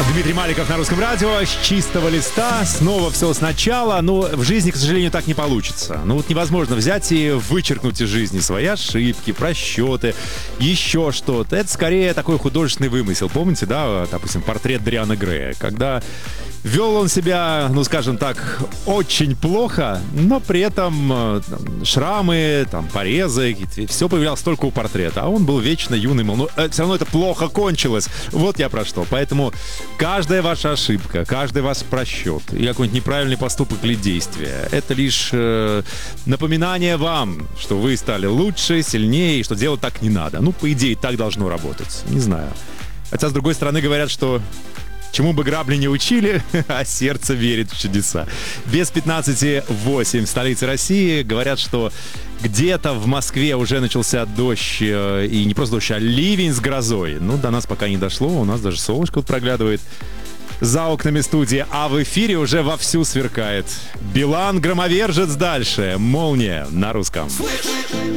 Дмитрий Маликов на Русском радио. С чистого листа. Снова все сначала. Но в жизни, к сожалению, так не получится. Ну вот невозможно взять и вычеркнуть из жизни свои ошибки, просчеты, еще что-то. Это скорее такой художественный вымысел. Помните, да, допустим, портрет Дориана Грея? Когда вел он себя, ну скажем так, очень плохо, но при этом шрамы, там, порезы, все появлялось только у портрета. А он был вечно юный, мол, ну все равно это плохо кончилось. Вот я про что. Поэтому каждая ваша ошибка, каждый ваш просчет и какой-нибудь неправильный поступок или действие — это лишь напоминание вам, что вы стали лучше, сильнее, и что делать так не надо. Ну, по идее, так должно работать. Не знаю. Хотя, с другой стороны, говорят, что чему бы грабли не учили, а сердце верит в чудеса. Без 15:08 в столице России. Говорят, что где-то в Москве уже начался дождь. И не просто дождь, а ливень с грозой. Ну, до нас пока не дошло. У нас даже солнышко вот проглядывает за окнами студии. А в эфире уже вовсю сверкает. Билан, громовержец дальше. Молния на русском. Слышь,